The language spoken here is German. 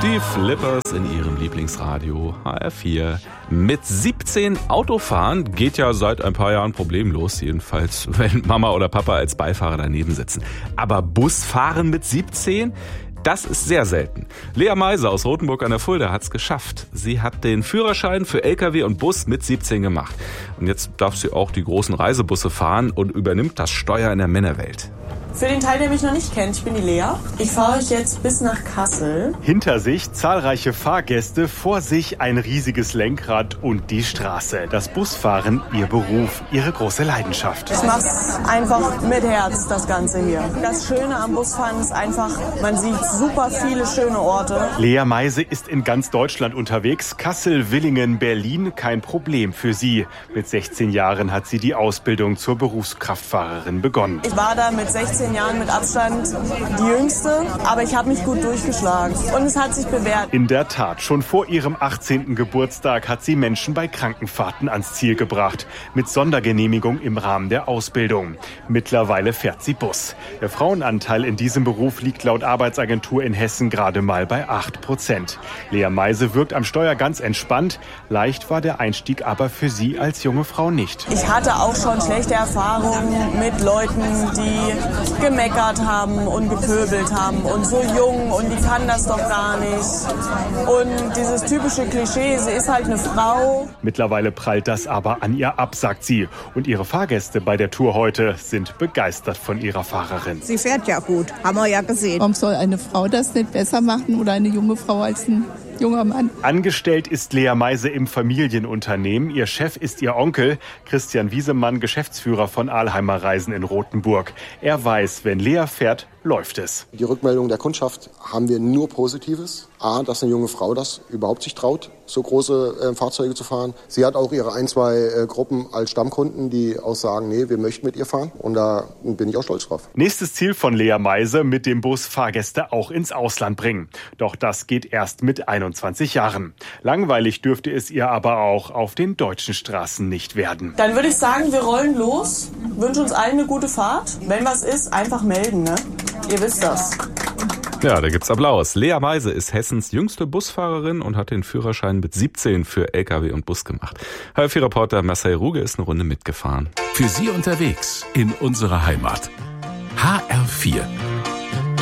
Die Flippers in ihrem Lieblingsradio HR4. Mit 17 Autofahren geht ja seit ein paar Jahren problemlos, jedenfalls wenn Mama oder Papa als Beifahrer daneben sitzen. Aber Busfahren mit 17? Das ist sehr selten. Lea Meise aus Rothenburg an der Fulda hat's geschafft. Sie hat den Führerschein für LKW und Bus mit 17 gemacht. Und jetzt darf sie auch die großen Reisebusse fahren und übernimmt das Steuer in der Männerwelt. Für den Teil, der mich noch nicht kennt, ich bin die Lea. Ich fahre euch jetzt bis nach Kassel. Hinter sich zahlreiche Fahrgäste, vor sich ein riesiges Lenkrad und die Straße. Das Busfahren, ihr Beruf, ihre große Leidenschaft. Ich mache es einfach mit Herz, das Ganze hier. Das Schöne am Busfahren ist einfach, man sieht super viele schöne Orte. Lea Meise ist in ganz Deutschland unterwegs. Kassel, Villingen, Berlin, kein Problem für sie. Mit 16 Jahren hat sie die Ausbildung zur Berufskraftfahrerin begonnen. Ich war da mit 16 Jahren mit Abstand die Jüngste, aber ich habe mich gut durchgeschlagen und es hat sich bewährt. In der Tat, schon vor ihrem 18. Geburtstag hat sie Menschen bei Krankenfahrten ans Ziel gebracht. Mit Sondergenehmigung im Rahmen der Ausbildung. Mittlerweile fährt sie Bus. Der Frauenanteil in diesem Beruf liegt laut Arbeitsagentur in Hessen gerade mal bei 8%. Lea Meise wirkt am Steuer ganz entspannt. Leicht war der Einstieg aber für sie als junge Frau nicht. Ich hatte auch schon schlechte Erfahrungen mit Leuten, die gemeckert haben und gepöbelt haben und so jung und die kann das doch gar nicht. Und dieses typische Klischee, sie ist halt eine Frau. Mittlerweile prallt das aber an ihr ab, sagt sie. Und ihre Fahrgäste bei der Tour heute sind begeistert von ihrer Fahrerin. Sie fährt ja gut, haben wir ja gesehen. Warum soll eine Frau das nicht besser machen oder eine junge Frau als ein junger Mann? Angestellt ist Lea Meise im Familienunternehmen. Ihr Chef ist ihr Onkel, Christian Wiesemann, Geschäftsführer von Alheimer Reisen in Rothenburg. Er weiß, wenn Lea fährt, läuft es. Die Rückmeldung der Kundschaft haben wir nur Positives. A, dass eine junge Frau das überhaupt sich traut, so große Fahrzeuge zu fahren. Sie hat auch ihre 1-2 Gruppen als Stammkunden, die auch sagen, nee, wir möchten mit ihr fahren. Und da bin ich auch stolz drauf. Nächstes Ziel von Lea Meise, mit dem Bus Fahrgäste auch ins Ausland bringen. Doch das geht erst mit 21 Jahren. Langweilig dürfte es ihr aber auch auf den deutschen Straßen nicht werden. Dann würde ich sagen, wir rollen los, wünschen uns allen eine gute Fahrt. Wenn was ist, einfach melden, ne? Ihr wisst das. Ja, da gibt's Applaus. Lea Meise ist Hessens jüngste Busfahrerin und hat den Führerschein mit 17 für LKW und Bus gemacht. HR4-Reporter Marcel Ruge ist eine Runde mitgefahren. Für Sie unterwegs in unserer Heimat. HR4.